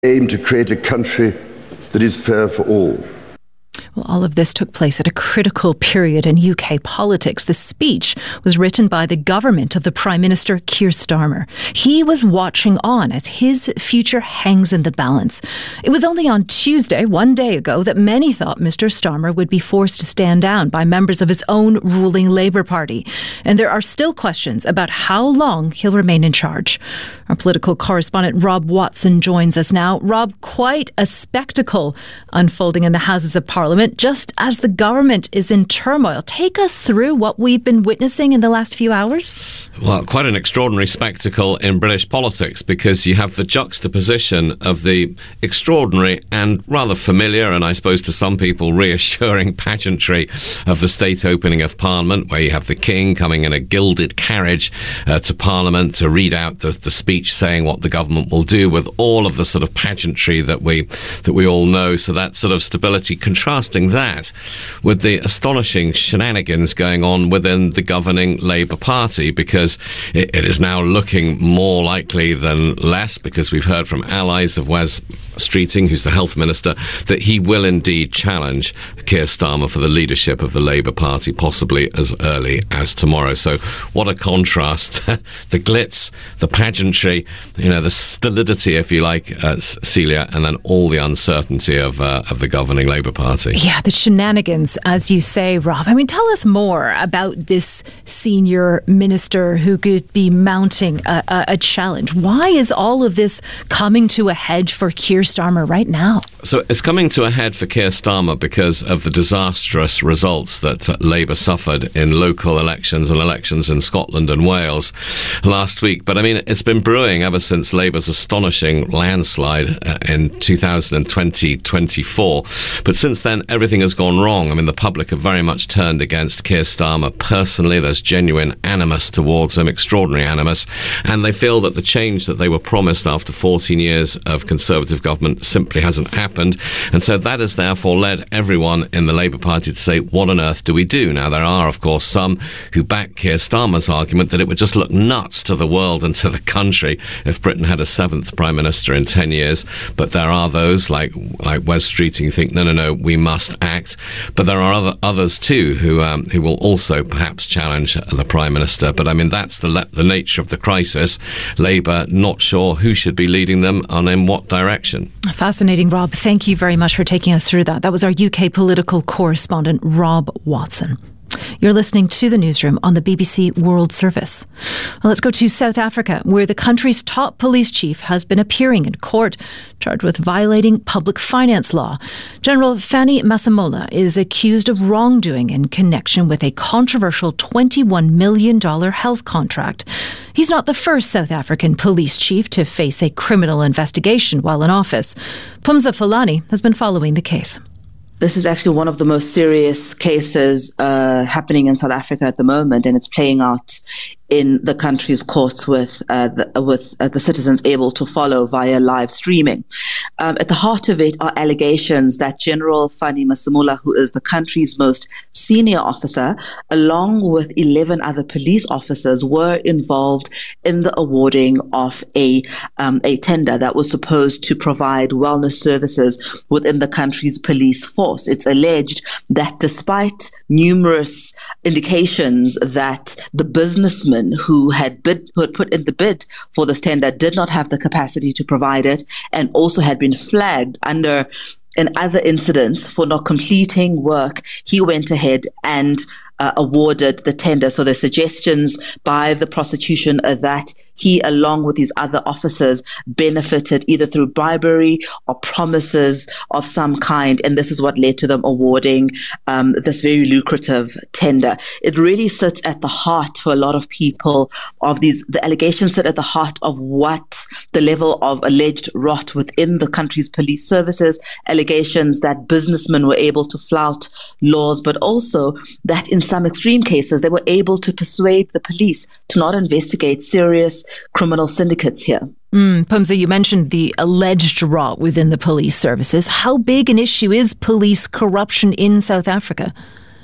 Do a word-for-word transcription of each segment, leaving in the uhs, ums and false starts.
aim to create a country that is fair for all. Well, all of this took place at a critical period in U K politics. The speech was written by the government of the Prime Minister, Keir Starmer. He was watching on as his future hangs in the balance. It was only on Tuesday, one day ago, that many thought Mister Starmer would be forced to stand down by members of his own ruling Labour Party. And there are still questions about how long he'll remain in charge. Our political correspondent Rob Watson joins us now. Rob, quite a spectacle unfolding in the Houses of Parliament just as the government is in turmoil. Take us through what we've been witnessing in the last few hours. Well, quite an extraordinary spectacle in British politics, because you have the juxtaposition of the extraordinary and rather familiar, and I suppose to some people reassuring, pageantry of the state opening of Parliament, where you have the King coming in a gilded carriage uh, to Parliament to read out the, the speech saying what the government will do, with all of the sort of pageantry that we that we all know. So that sort of stability, contrasting that with the astonishing shenanigans going on within the governing Labour Party, because it, it is now looking more likely than less, because we've heard from allies of Wes Streeting, who's the health minister, that he will indeed challenge Keir Starmer for the leadership of the Labour Party, possibly as early as tomorrow. So what a contrast. The glitz, the pageantry, you know, the stolidity, if you like, uh, Celia, and then all the uncertainty of, uh, of the governing Labour Party. Yeah, the shenanigans, as you say, Rob. I mean, tell us more about this senior minister who could be mounting a, a, a challenge. Why is all of this coming to a head for Keir Starmer right now? So it's coming to a head for Keir Starmer because of the disastrous results that uh, Labour suffered in local elections and elections in Scotland and Wales last week. But I mean, it's been brewing ever since Labour's astonishing landslide uh, in two thousand twenty twenty-four. But since then, everything has gone wrong. I mean, the public have very much turned against Keir Starmer personally. There's genuine animus towards him, extraordinary animus. And they feel that the change that they were promised after fourteen years of Conservative government simply hasn't happened. And so that has therefore led everyone in the Labour Party to say, what on earth do we do? Now, there are, of course, some who back Keir Starmer's argument that it would just look nuts to the world and to the country if Britain had a seventh Prime Minister in ten years. But there are those like, like Wes Streeting who think, no, no, no, we must act. But there are other others too who um, who will also perhaps challenge the Prime Minister. But I mean, that's the le- the nature of the crisis. Labour not sure who should be leading them and in what direction. Fascinating, Rob. Thank you very much for taking us through that. That was our U K political correspondent, Rob Watson. You're listening to The Newsroom on the B B C World Service. Well, let's go to South Africa, where the country's top police chief has been appearing in court, charged with violating public finance law. General Fanny Masemola is accused of wrongdoing in connection with a controversial twenty-one million dollars health contract. He's not the first South African police chief to face a criminal investigation while in office. Pumza Fulani has been following the case. This is actually one of the most serious cases uh, happening in South Africa at the moment, and it's playing out in the country's courts with uh, the, with uh, the citizens able to follow via live streaming. Um, at the heart of it are allegations that General Fanny Masemola, who is the country's most senior officer, along with eleven other police officers, were involved in the awarding of a um, a tender that was supposed to provide wellness services within the country's police force. It's alleged that despite numerous indications that the businessmen who had bid, who had put in the bid for this tender did not have the capacity to provide it, and also had been flagged under in other incidents for not completing work, he went ahead and uh, awarded the tender. So the suggestions by the prosecution are that he, along with his other officers, benefited either through bribery or promises of some kind. And this is what led to them awarding um, this very lucrative tender. It really sits at the heart for a lot of people of these, the allegations sit at the heart of what the level of alleged rot within the country's police services, allegations that businessmen were able to flout laws, but also that in some extreme cases, they were able to persuade the police to not investigate serious criminal syndicates here. Mm, Pumza, you mentioned the alleged rot within the police services. How big an issue is police corruption in South Africa?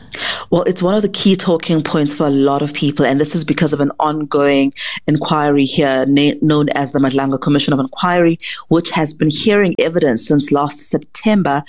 Well, it's one of the key talking points for a lot of people, and this is because of an ongoing inquiry here na- known as the Madlanga Commission of Inquiry, which has been hearing evidence since last September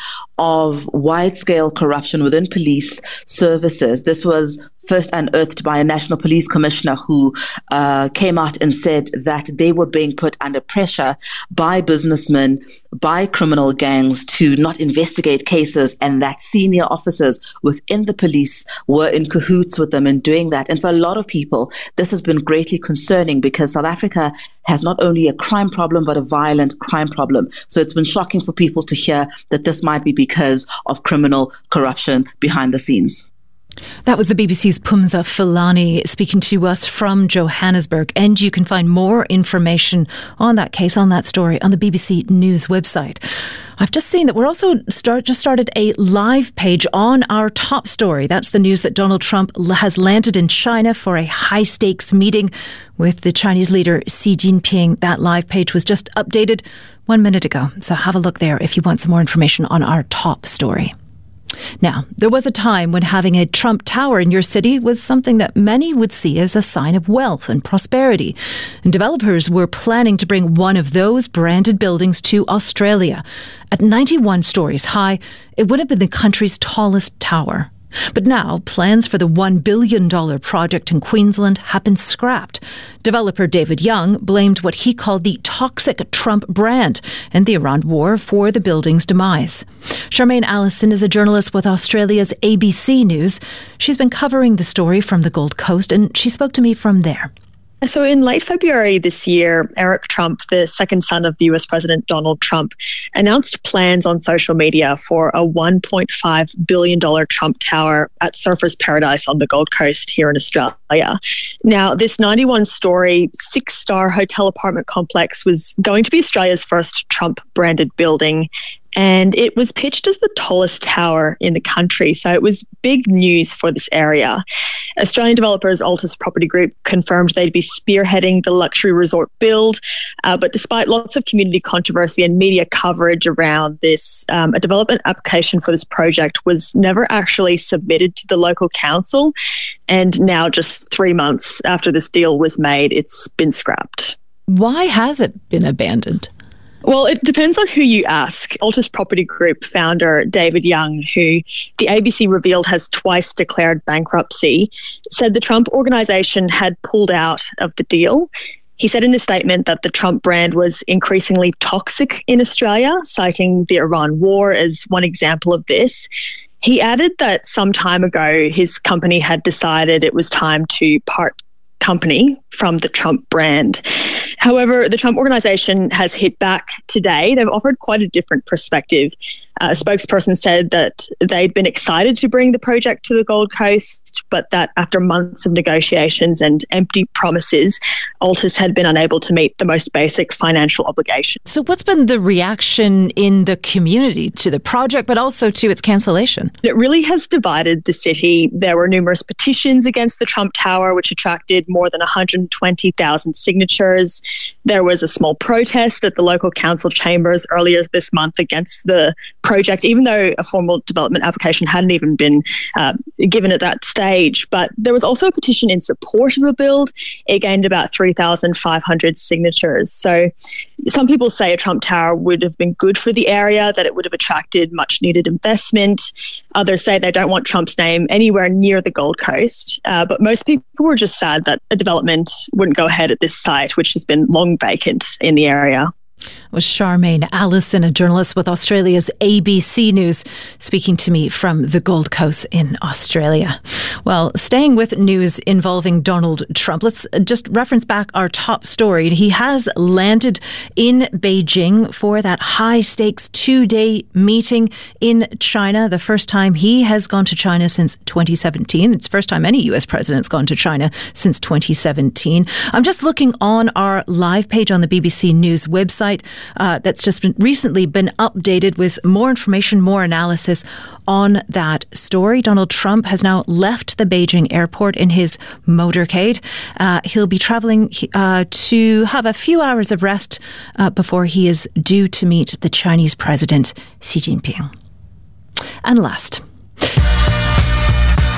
of wide-scale corruption within police services. This was first unearthed by a national police commissioner who uh, came out and said that they were being put under pressure by businessmen, by criminal gangs to not investigate cases, and that senior officers within the police were in cahoots with them in doing that. And for a lot of people, this has been greatly concerning because South Africa has not only a crime problem, but a violent crime problem. So it's been shocking for people to hear that this might be because of criminal corruption behind the scenes. That was the B B C's Pumza Filani speaking to us from Johannesburg. And you can find more information on that case, on that story, on the B B C News website. I've just seen that we're also start, just started a live page on our top story. That's the news that Donald Trump has landed in China for a high-stakes meeting with the Chinese leader Xi Jinping. That live page was just updated one minute ago. So have a look there if you want some more information on our top story. Now, there was a time when having a Trump Tower in your city was something that many would see as a sign of wealth and prosperity. And developers were planning to bring one of those branded buildings to Australia. At ninety-one stories high, it would have been the country's tallest tower. But now, plans for the one billion dollars project in Queensland have been scrapped. Developer David Young blamed what he called the toxic Trump brand and the Iran war for the building's demise. Charmaine Allison is a journalist with Australia's A B C News. She's been covering the story from the Gold Coast, and she spoke to me from there. So in late February this year, Eric Trump, the second son of the U S President Donald Trump, announced plans on social media for a one point five billion dollars Trump Tower at Surfers Paradise on the Gold Coast here in Australia. Now, this ninety-one story, six-star hotel apartment complex was going to be Australia's first Trump-branded building, and it was pitched as the tallest tower in the country. So it was big news for this area. Australian developers Altus Property Group confirmed they'd be spearheading the luxury resort build. Uh, but despite lots of community controversy and media coverage around this, um, a development application for this project was never actually submitted to the local council. And now, just three months after this deal was made, it's been scrapped. Why has it been abandoned? Well, it depends on who you ask. Altus Property Group founder David Young, who the A B C revealed has twice declared bankruptcy, said the Trump organization had pulled out of the deal. He said in a statement that the Trump brand was increasingly toxic in Australia, citing the Iran war as one example of this. He added that some time ago, his company had decided it was time to part company from the Trump brand. However, the Trump organization has hit back today. They've offered quite a different perspective. Uh, a spokesperson said that they'd been excited to bring the project to the Gold Coast, but that after months of negotiations and empty promises, Altus had been unable to meet the most basic financial obligations. So what's been the reaction in the community to the project, but also to its cancellation? It really has divided the city. There were numerous petitions against the Trump Tower, which attracted more than one hundred twenty thousand signatures. There was a small protest at the local council chambers earlier this month against the project, even though a formal development application hadn't even been uh, given at that stage. But there was also a petition in support of the build. It gained about three thousand five hundred signatures. So some people say a Trump Tower would have been good for the area, that it would have attracted much needed investment. Others say they don't want Trump's name anywhere near the Gold Coast. Uh, but most people were just sad that a development wouldn't go ahead at this site, which has been long vacant in the area. Was Charmaine Allison, a journalist with Australia's A B C News, speaking to me from the Gold Coast in Australia. Well, staying with news involving Donald Trump, let's just reference back our top story. He has landed in Beijing for that high-stakes two-day meeting in China, the first time he has gone to China since twenty seventeen. It's the first time any U S president's gone to China since twenty seventeen. I'm just looking on our live page on the B B C News website. Uh, that's just been recently been updated with more information, more analysis on that story. Donald Trump has now left the Beijing airport in his motorcade. Uh, he'll be traveling uh, to have a few hours of rest uh, before he is due to meet the Chinese president, Xi Jinping. And last,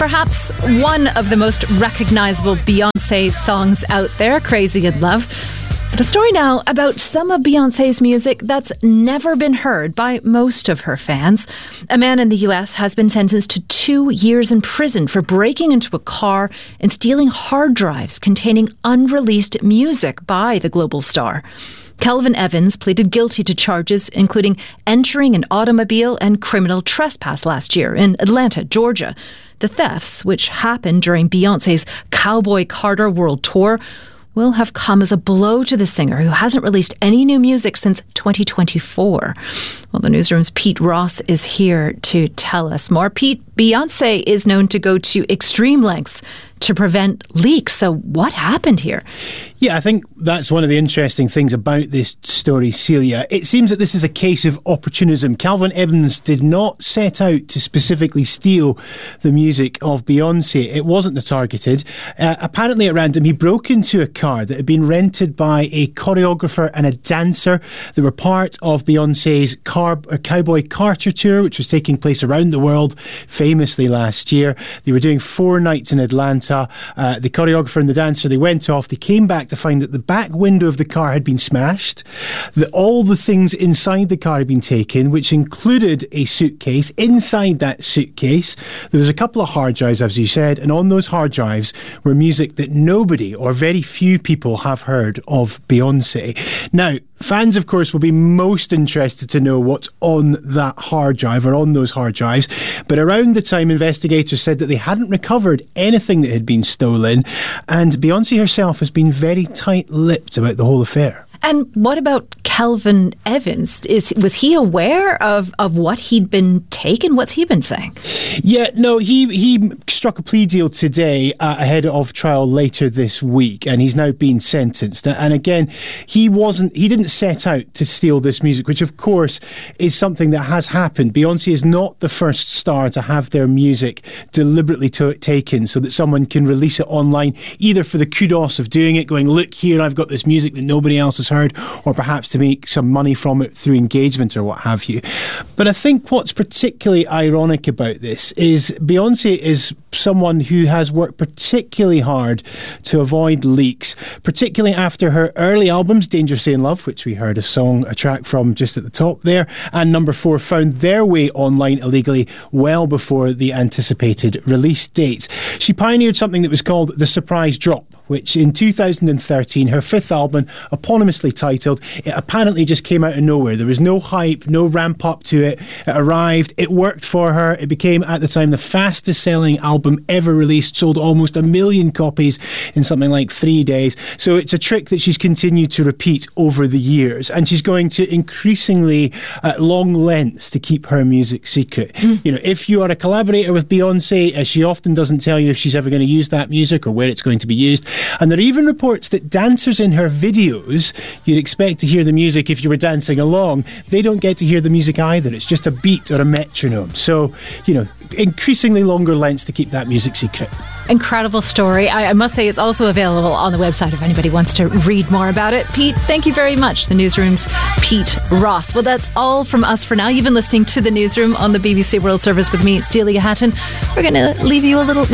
Perhaps one of the most recognizable Beyoncé songs out there, Crazy in Love. But a story now about some of Beyoncé's music that's never been heard by most of her fans. A man in the U S has been sentenced to two years in prison for breaking into a car and stealing hard drives containing unreleased music by the global star. Kelvin Evans pleaded guilty to charges including entering an automobile and criminal trespass last year in Atlanta, Georgia. The thefts, which happened during Beyoncé's Cowboy Carter World Tour, will have come as a blow to the singer, who hasn't released any new music since twenty twenty-four. Well, the newsroom's Pete Ross is here to tell us more. Pete, Beyoncé is known to go to extreme lengths to prevent leaks. So what happened here? Yeah, I think that's one of the interesting things about this story, Celia. It seems that this is a case of opportunism. Kelvin Evans did not set out to specifically steal the music of Beyoncé. It wasn't the targeted. Uh, apparently at random, he broke into a car that had been rented by a choreographer and a dancer. They were part of Beyoncé's car, uh, Cowboy Carter tour, which was taking place around the world famously last year. They were doing four nights in Atlanta. Uh, the choreographer and the dancer, they went off. They came back to find that the back window of the car had been smashed, that all the things inside the car had been taken, which included a suitcase. Inside that suitcase, there was a couple of hard drives, as you said, and on those hard drives were music that nobody or very few people have heard of Beyoncé. Now, fans, of course, will be most interested to know what's on that hard drive or on those hard drives. But around the time, investigators said that they hadn't recovered anything that had been stolen. And Beyoncé herself has been very tight-lipped about the whole affair. And what about Kelvin Evans? Is was he aware of, of what he'd been taken? What's he been saying? Yeah, no, he he struck a plea deal today uh, ahead of trial later this week, and he's now been sentenced. And again, he wasn't he didn't set out to steal this music, which of course is something that has happened. Beyoncé is not the first star to have their music deliberately to- taken so that someone can release it online, either for the kudos of doing it, going, look here, I've got this music that nobody else has heard, or perhaps to make some money from it through engagement or what have you. But I think what's particularly ironic about this is Beyoncé is someone who has worked particularly hard to avoid leaks, particularly after her early albums, Dangerously in Love, which we heard a song, a track from just at the top there, and Number Four found their way online illegally well before the anticipated release dates. She pioneered something that was called the surprise drop, which in two thousand thirteen, her fifth album, eponymously titled, it apparently just came out of nowhere. There was no hype, no ramp up to it. It arrived, it worked for her. It became, at the time, the fastest selling album ever released, sold almost a million copies in something like three days. So it's a trick that she's continued to repeat over the years, and she's going to increasingly uh, long lengths to keep her music secret. Mm. You know, if you are a collaborator with Beyoncé, uh, she often doesn't tell you if she's ever going to use that music or where it's going to be used. And there are even reports that dancers in her videos, you'd expect to hear the music if you were dancing along, they don't get to hear the music either. It's just a beat or a metronome. So, you know, increasingly longer lengths to keep that music secret. Incredible story. I, I must say it's also available on the website if anybody wants to read more about it. Pete, thank you very much. The Newsroom's Pete Ross. Well, that's all from us for now. You've been listening to The Newsroom on the B B C World Service with me, Celia Hatton. We're going to leave you a little